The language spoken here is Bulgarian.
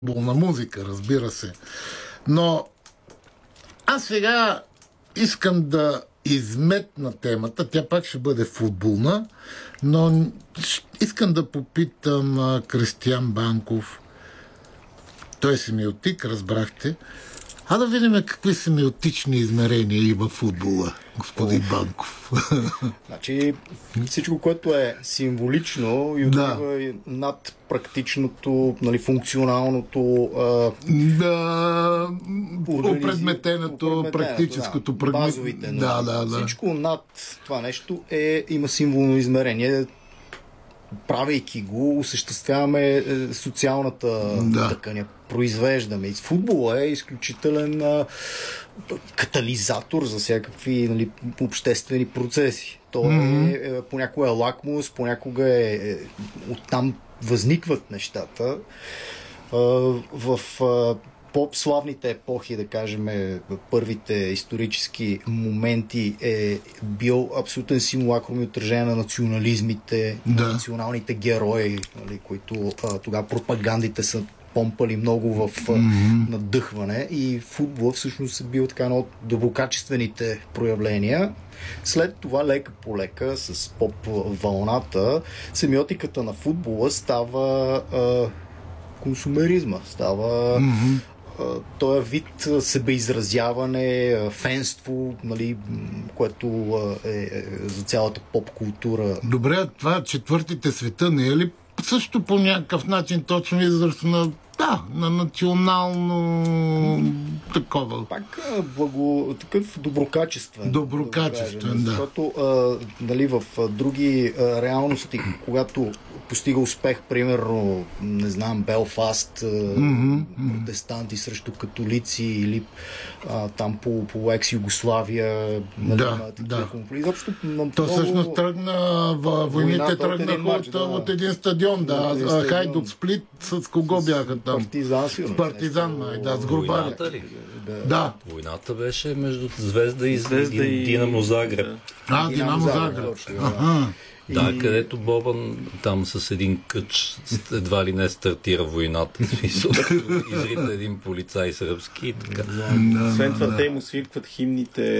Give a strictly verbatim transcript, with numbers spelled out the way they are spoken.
футболна музика, разбира се. Но аз сега искам да изметна темата, тя пак ще бъде футболна, но искам да попитам Кристиян Банков. Той семиотик, разбрахте. А да видим какви семиотични измерения има в футбола, господин Банков. Значи всичко, което е символично и отива да. над практичното, нали, функционалното, да, опредметеното, практическото, да, базовите. Предмет... Да, да, да. Всичко над това нещо е, има символно измерение. Правейки го, осъществяваме социалната да. тъканя, произвеждаме. И футбола е изключителен а, катализатор за всякакви, нали, обществени процеси. То mm-hmm. е, е понякога е лакмус, понякога е, е оттам възникват нещата. А, в а, по-славните епохи, да кажем, първите исторически моменти е бил абсолютен симулакрум и отражение на национализмите, да. на националните герои, нали, които а, тогава пропагандите са помпали много в mm-hmm. надъхване, и футбол всъщност е бил така едно от доброкачествените проявления. След това лека по лека с поп-вълната семиотиката на футбола става а, консумеризма, става mm-hmm. този е вид себеизразяване, фенство, нали, което е, е за цялата поп-култура. Добре, това четвъртите света не е ли също по някакъв начин точно израз на, да, на национално такова? Пак благо, такъв доброкачествен. Доброкачествен, да. Защото а, нали, в други а, реалности, когато постига успех, примерно, не знам, Белфаст, mm-hmm. протестанти срещу католици, или а, там по, по екс-Югославия, нали, да, да. Изобщо, то всъщност тръгна, войните тръгнаха от, да. от един стадион, да, да Хайдук Сплит, с кого бяха там? Партизан, сигурно. Партизан, май, да, с Грубари. Войната ли? Да. да. Войната беше между Звезда и, Звезда и... Динамо Загреб. А, Динамо Загреб. Да, и... където Бобан там с един къч едва ли не стартира войната. Изрита един полицай сръбски и така. Освен това, те му свиркват химните